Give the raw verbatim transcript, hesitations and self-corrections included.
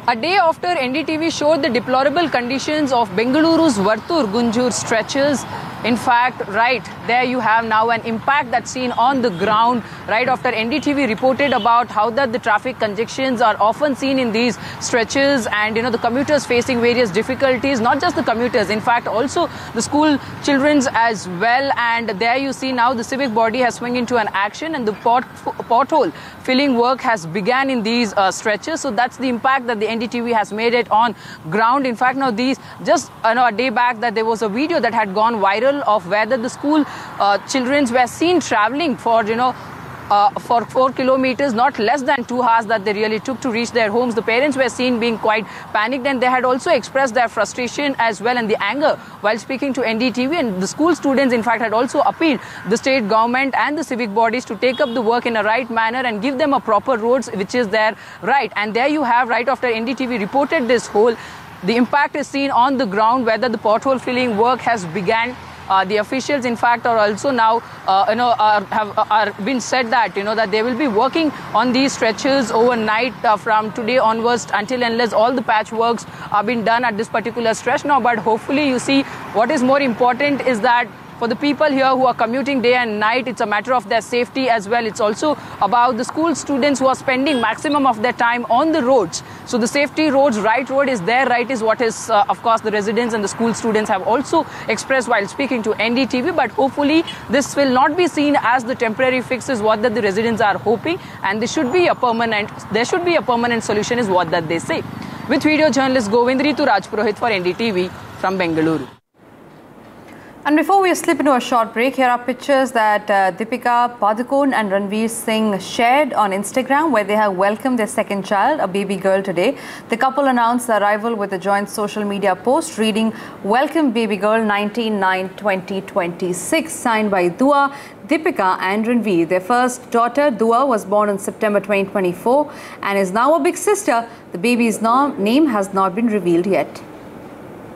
A day after N D T V showed the deplorable conditions of Bengaluru's Vartur-Gunjur stretches, in fact, right there you have now an impact that's seen on the ground. Right after N D T V reported about how that the traffic congestions are often seen in these stretches, and you know the commuters facing various difficulties, not just the commuters, in fact also the school children's as well. And there you see now the civic body has swung into an action, and the pot, pothole filling work has begun in these uh, stretches. So that's the impact that the N D T V has made it on ground. In fact, now these just you know, a day back that there was a video that had gone viral of whether the school uh, children were seen traveling for you know uh, for four kilometers, not less than two hours that they really took to reach their homes. The parents were seen being quite panicked, and they had also expressed their frustration as well and the anger while speaking to N D T V. And the school students, in fact, had also appealed the state government and the civic bodies to take up the work in a right manner and give them a proper roads, which is their right. And there you have, right after N D T V reported this whole, the impact is seen on the ground, whether the pothole filling work has begun. Uh, the officials, in fact, are also now, uh, you know, are, have are been said that, you know, that they will be working on these stretches overnight uh, from today onwards until unless all the patchworks are being done at this particular stretch now. But hopefully, you see, what is more important is that for the people here who are commuting day and night, it's a matter of their safety as well. It's also about the school students who are spending maximum of their time on the roads. So the safety roads, right road is their right, is what is, uh, of course, the residents and the school students have also expressed while speaking to N D T V. But hopefully, this will not be seen as the temporary fix is what that the residents are hoping. And there should be a permanent, there should be a permanent solution is what that they say. With video journalist Govind Ritu Rajpurohit for N D T V from Bengaluru. And before we slip into a short break, here are pictures that uh, Deepika Padukone and Ranveer Singh shared on Instagram, where they have welcomed their second child, a baby girl, today. The couple announced the arrival with a joint social media post reading, "Welcome baby girl nineteen nine twenty twenty-six," signed by Dua, Deepika and Ranveer. Their first daughter, Dua, was born in September twenty twenty-four and is now a big sister. The baby's name has not been revealed yet.